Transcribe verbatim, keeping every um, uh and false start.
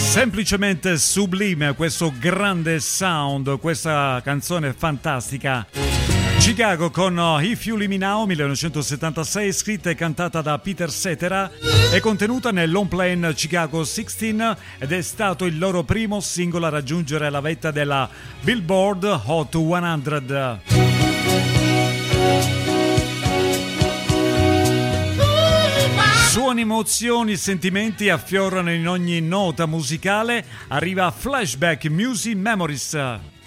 Semplicemente sublime questo grande sound, questa canzone fantastica. Chicago con If You Leave Me Now millenovecentosettantasei, scritta e cantata da Peter Cetera, è contenuta nel long play Chicago sedici ed è stato il loro primo singolo a raggiungere la vetta della Billboard Hot cento. Suoni, emozioni, sentimenti affiorano in ogni nota musicale. Arriva Flashback Music Memories.